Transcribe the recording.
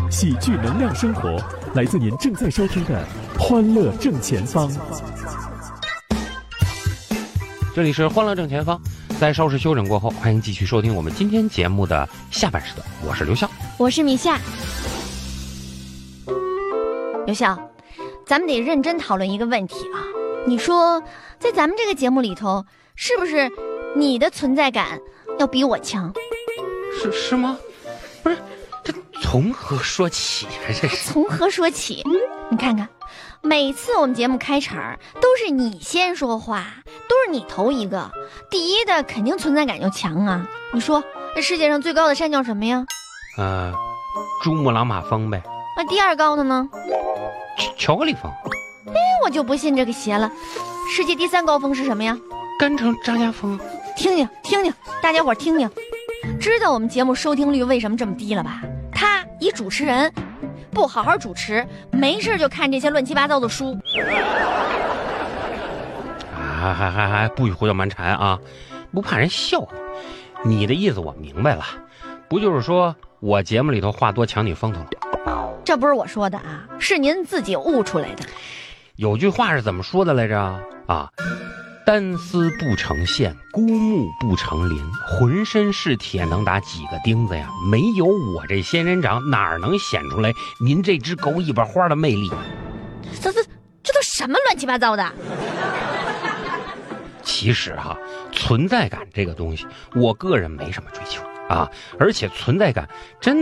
喜剧能量生活，来自您正在收听的《欢乐正前方》。 这里是欢乐正前方，在稍事休整过后，欢迎继续收听我们今天节目的下半时段。我是刘笑， 我是米夏。刘笑，咱们得认真讨论一个问题啊！你说，在咱们这个节目里头，是不是你的存在感要比我强？ 是吗？不是，这从何说起啊？这是从何说起？你看看，每次我们节目开场都是你先说话，都是你头一个，第一的肯定存在感就强啊！你说，这世界上最高的山叫什么呀？ 珠穆朗玛峰呗。 那第二高的呢？ 巧克力峰。 我就不信这个邪了。世界第三高峰是什么呀？ 甘城张家峰。 听听，大家伙听听，知道我们节目收听率为什么这么低了吧？他一主持人不好好主持，没事就看这些乱七八糟的书。 还不许胡搅蛮缠啊！不怕人笑话。你的意思我明白了，不就是说我节目里头话多抢你风头了？ 这不是我说的啊，是您自己悟出来的。 有句话是怎么说的来着啊？单丝不成线，孤木不成林，浑身是铁能打几个钉子呀？没有我这仙人掌，哪能显出来您这只狗尾巴花的魅力？ 这都什么乱七八糟的？ 其实存在感这个东西，我个人没什么追求啊，而且存在感真